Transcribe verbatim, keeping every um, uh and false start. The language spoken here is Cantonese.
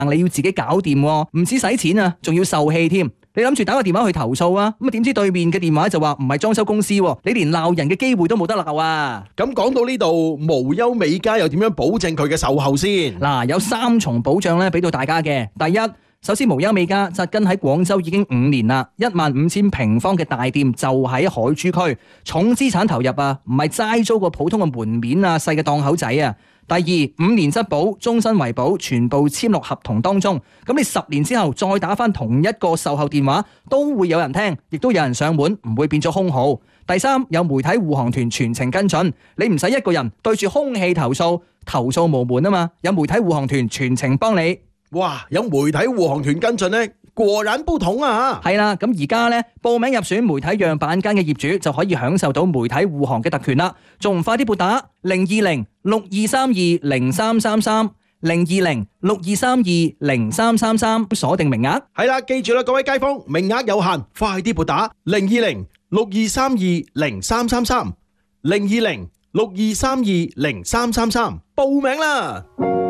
你要自己搞掂喎，唔止使錢啊，仲要受氣添。你諗住打個電話去投訴啊，咁啊點知對面嘅電話就話唔係裝修公司喎，你連鬧人嘅機會都冇得鬧啊！ 咁講到呢度，無憂美家又點樣保證佢嘅售後先？ 嗱，有三重保障咧，俾到大家嘅。第一，首先無憂美家紮根喺廣州已經五年啦，一萬五千平方嘅大店就喺海珠區，重資產投入啊，唔係齋租個普通嘅門面啊，細嘅檔口仔啊。第二，五年質保，終身維保，全部簽落合同當中。咁你十年之後再打翻同一個售後電話，都會有人聽，亦都有人上門，唔會變咗空號。第三，有媒體護航團全程跟進，你唔使一個人對住空氣投訴，投訴無門啊嘛，有媒體護航團全程幫你。 哇，有媒體護航團跟進呢，果然不同啊！ 係啦，咁而家呢，報名入選媒體樣板間嘅業主就可以享受到媒體護航嘅特權啦，仲唔快啲撥打零二零六二三二零三三三零二零六二三二零三三三，鎖定名額。 係啦，記住啦，各位街坊，名額有限，快啲撥打零二零六二三二零三三三零二零六二三二零三三三報名啦！